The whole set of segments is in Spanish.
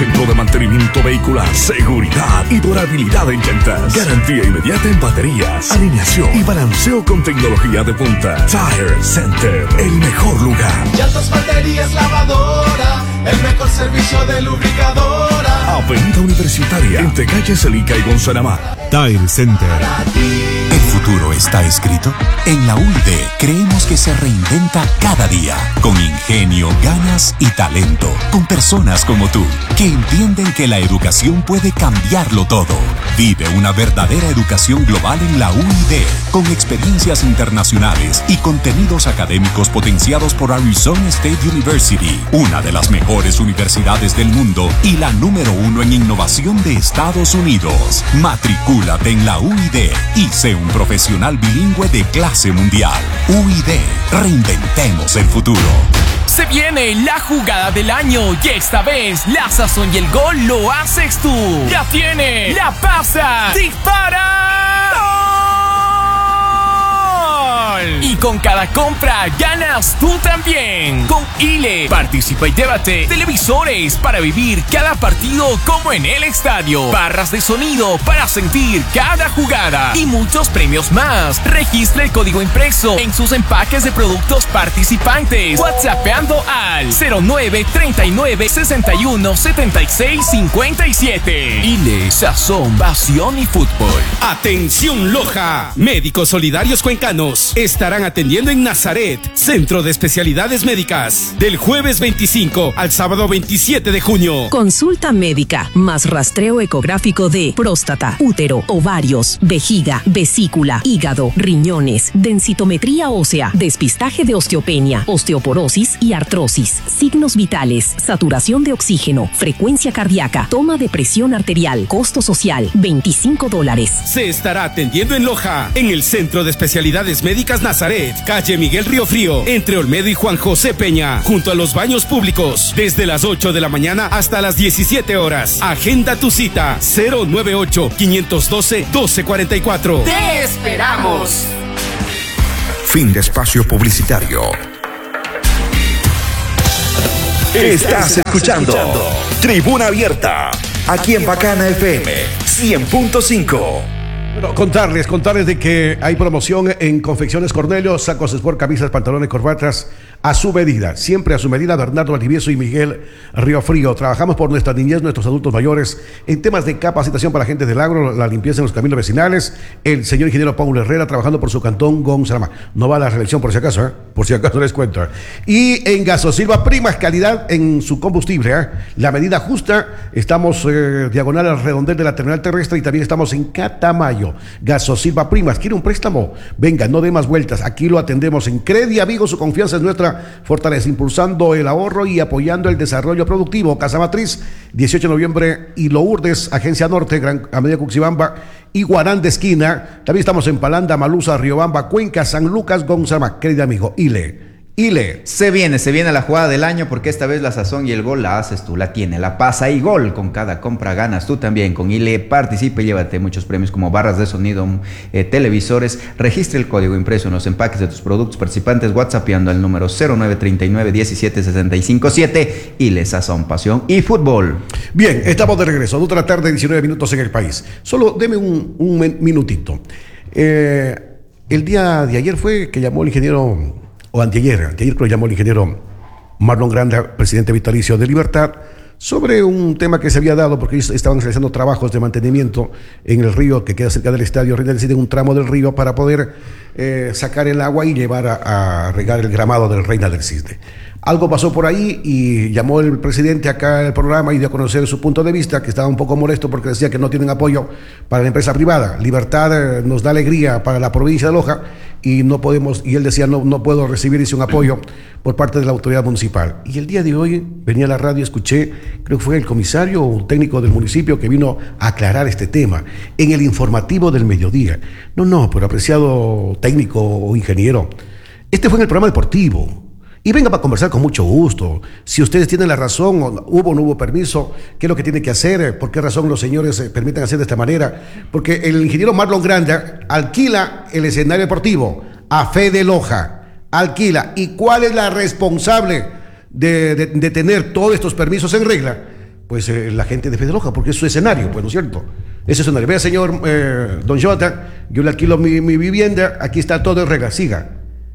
centro de mantenimiento vehicular, seguridad y durabilidad en llantas. Garantía inmediata en baterías, alineación y balanceo con tecnología de punta. Tire Center, el mejor lugar. Llantas, baterías, lavadora, el mejor servicio de lubricadora. Avenida Universitaria, entre calles Celica y Gonzanamá. Tire Center. ¿El futuro está escrito? En la UID creemos que se reinventa cada día, con ingenio, ganas y talento, con personas como tú, que entienden que la educación puede cambiarlo todo. Vive una verdadera educación global en la UID, con experiencias internacionales y contenidos académicos potenciados por Arizona State University, una de las mejores universidades del mundo y la número 1 en innovación de Estados Unidos. Matricúlate en la UID y sé un profesional bilingüe de clase mundial. UID, reinventemos el futuro. Se viene la jugada del año y esta vez la sazón y el gol lo haces tú. La tiene, la pasa, dispara. ¡Gol! Y con cada compra ganas tú también. Con ILE, participa y llévate televisores para vivir cada partido como en el estadio, barras de sonido para sentir cada jugada y muchos premios más. Registra el código impreso en sus empaques de productos participantes, WhatsAppando al 09 39 61 76 57. ILE, sazón, pasión y fútbol. Atención Loja, médicos solidarios cuencanos estarán atendiendo en Nazaret, Centro de Especialidades Médicas, del jueves 25 al sábado 27 de junio. Consulta médica, más rastreo ecográfico de próstata, útero, ovarios, vejiga, vesícula, hígado, riñones, densitometría ósea, despistaje de osteopenia, osteoporosis y artrosis, signos vitales, saturación de oxígeno, frecuencia cardíaca, toma de presión arterial, costo social, $25. Se estará atendiendo en Loja, en el Centro de Especialidades Médicas Nazaret, calle Miguel Riofrío, entre Olmedo y Juan José Peña, junto a los baños públicos, desde las 8 de la mañana hasta las 17 horas. Agenda tu cita, 098-512-1244. ¡Te esperamos! Fin de espacio publicitario. Estás escuchando Tribuna Abierta, aquí en Bacana FM 100.5. Bueno, contarles de que hay promoción en Confecciones Cornelio, sacos sport, camisas, pantalones, corbatas, a su medida, siempre a su medida. Bernardo Valdivieso y Miguel Riofrío. Trabajamos por nuestra niñez, nuestros adultos mayores, en temas de capacitación para gente del agro, la limpieza en los caminos vecinales. El señor ingeniero Paulo Herrera trabajando por su cantón Gonzalama. No va a la reelección por si acaso, por si acaso les cuento. Y en Gasosilva Primas, calidad en su combustible, la medida justa. Estamos diagonal al redondel de la terminal terrestre y también estamos en Catamayo. Gasosilva Primas, ¿quiere un préstamo? Venga, no dé más vueltas, aquí lo atendemos en Credi Amigo, su confianza es nuestra fortaleza, impulsando el ahorro y apoyando el desarrollo productivo. Casa Matriz, 18 de noviembre y Lourdes, Agencia Norte, Gran Avenida Cuxibamba y Guarán de Esquina. También estamos en Palanda, Malusa, Riobamba, Cuenca, San Lucas, Gonzama. Querido amigo, ILE. Se viene la jugada del año, porque esta vez la sazón y el gol la haces tú, la tiene, la pasa y gol. Con cada compra ganas tú también. Con ILE participa y llévate muchos premios como barras de sonido, televisores. Registra el código impreso en los empaques de tus productos participantes, whatsappeando al número 0939 17657. ILE, sazón, pasión y fútbol. Bien, estamos de regreso, 2 de la tarde, 19 minutos en el país. Solo deme un minutito. El día de ayer fue que llamó el ingeniero, o anteayer creo que llamó el ingeniero Marlon Granda, presidente vitalicio de Libertad, sobre un tema que se había dado, porque ellos estaban realizando trabajos de mantenimiento en el río que queda cerca del estadio Reina del Cid, en un tramo del río para poder sacar el agua y llevar a regar el gramado del Reina del Cisne. Algo pasó por ahí y llamó el presidente acá al programa y dio a conocer su punto de vista, que estaba un poco molesto porque decía que no tienen apoyo para la empresa privada. Libertad nos da alegría para la provincia de Loja y no podemos, y él decía no puedo recibir un apoyo por parte de la autoridad municipal. Y el día de hoy venía a la radio, escuché, creo que fue el comisario o un técnico del municipio que vino a aclarar este tema en el informativo del mediodía. Pero apreciado técnico o ingeniero, este fue en el programa deportivo. Y venga para conversar con mucho gusto. Si ustedes tienen la razón, hubo o no hubo permiso, qué es lo que tienen que hacer, por qué razón los señores permiten hacer de esta manera. Porque el ingeniero Marlon Granda alquila el escenario deportivo a fe de Loja, alquila. ¿Y cuál es la responsable de tener todos estos permisos en regla? pues la gente de Fedeloja, porque es su escenario, pues, ¿no es cierto? Ese escenario. Vea, señor don Jonathan, yo le alquilo mi vivienda, aquí está todo en regla, siga.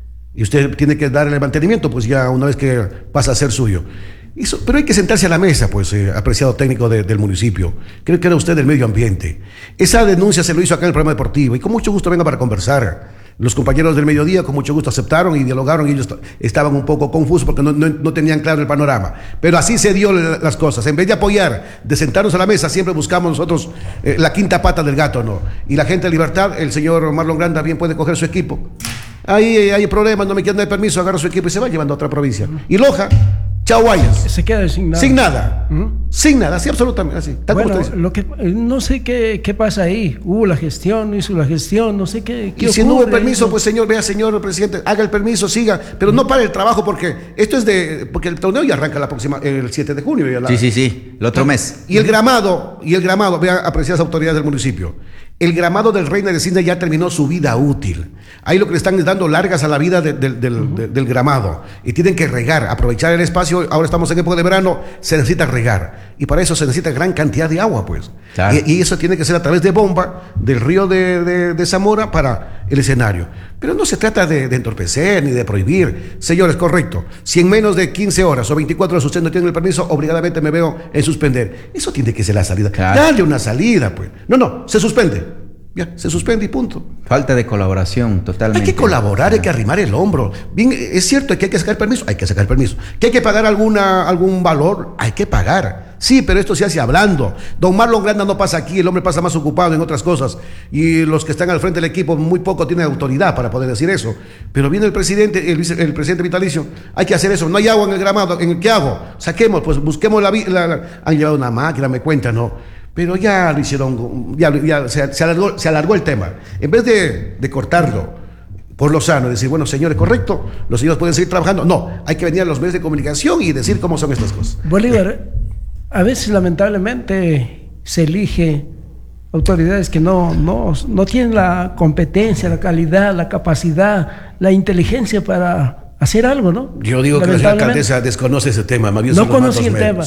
Y usted tiene que darle el mantenimiento, pues ya una vez que pasa a ser suyo. Pero hay que sentarse a la mesa, pues, apreciado técnico del municipio. Creo que era usted del medio ambiente. Esa denuncia se lo hizo acá en el programa deportivo y con mucho gusto venga para conversar. Los compañeros del mediodía con mucho gusto aceptaron y dialogaron y ellos estaban un poco confusos porque no tenían claro el panorama. Pero así se dio las cosas. En vez de apoyar, de sentarnos a la mesa, siempre buscamos nosotros la quinta pata del gato, ¿no? Y la gente de Libertad, el señor Marlon Granda bien puede coger su equipo. Ahí hay problemas, no me quieren dar permiso, agarra su equipo y se va llevando a otra provincia. Y Loja, chao Guayas. Se queda sin nada. Sin nada. Sin nada, así absolutamente. Así. Bueno, lo que, no sé qué pasa ahí. Hubo la gestión, no hizo la gestión, no sé qué. Y si no hubo permiso, pues señor presidente, haga el permiso, siga, pero no pare el trabajo porque esto es porque el torneo ya arranca el 7 de junio. Sí, el otro mes. Y el gramado, vean, apreciadas autoridades del municipio, el gramado del Reina de Cisne ya terminó su vida útil. Ahí lo que le están es dando largas a la vida del gramado. Y tienen que regar, aprovechar el espacio. Ahora estamos en época de verano, se necesita regar. Y para eso se necesita gran cantidad de agua, pues. Claro. Y eso tiene que ser a través de bomba del río de Zamora para el escenario. Pero no se trata de entorpecer ni de prohibir. Señores, correcto. Si en menos de 15 horas o 24 horas usted no tiene el permiso, obligadamente me veo en suspender. Eso tiene que ser la salida. Claro. Dale una salida, pues. No, se suspende. Ya, se suspende y punto. Falta de colaboración totalmente. Hay que colaborar, hay que arrimar el hombro. Bien, es cierto que hay que sacar permiso, hay que sacar permiso. Que hay que pagar algún valor, hay que pagar. Sí, pero esto se hace hablando. Don Marlon Granda no pasa aquí, el hombre pasa más ocupado en otras cosas. Y los que están al frente del equipo muy poco tienen autoridad para poder decir eso. Pero viene el presidente, el presidente vitalicio, hay que hacer eso. No hay agua en el gramado, ¿qué hago? Saquemos, pues busquemos han llevado una máquina, me cuentan, ¿no? Pero ya lo hicieron, se alargó el tema. En vez de cortarlo por lo sano, decir, bueno, señores, correcto, los señores pueden seguir trabajando. No, hay que venir a los medios de comunicación y decir cómo son estas cosas. Bolívar, a veces lamentablemente se elige autoridades que no tienen la competencia, la calidad, la capacidad, la inteligencia para hacer algo, ¿no? Yo digo que la señora alcaldesa desconoce ese tema, más bien no conoce el tema.